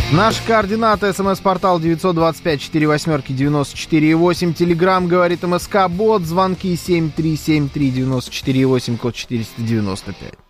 Наши координаты. СМС-портал 925-48-94-8. Телеграм говорит МСК-бот. Звонки 7373-94-8, код 495.